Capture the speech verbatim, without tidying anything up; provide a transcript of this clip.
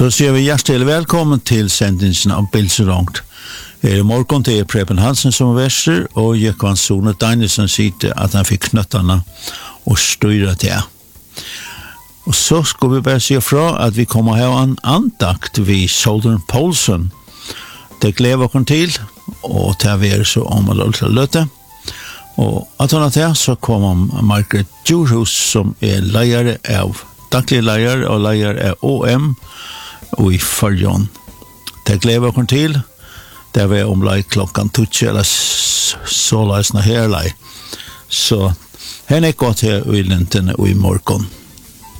Så ser vi hjertelig velkommen til sendingen av Bilserongt. Her i morgen til Preben Hansen som verser, og Jekvan Sone Danielsen sier at han fikk knøttene og styrer til. Og så skal vi bare si fra at vi kommer her en andakt ved Soldern Poulsen. Det gleder vi til, og til vi er så om å løte. Og at han er til, så kommer Margaret Djurhus, som er leier av daglig leier og leier av O M og i Føljon. Det gleder vi til. Det var om lei klokkan tutsi eller så leisna her lei. Så henne er godt her i lintene og i morgen.